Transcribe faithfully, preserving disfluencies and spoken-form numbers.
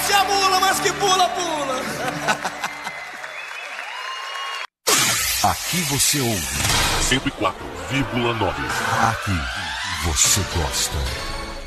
Desce a mula, mas que pula, pula. Aqui você ouve cento e quatro vírgula nove. Aqui você gosta.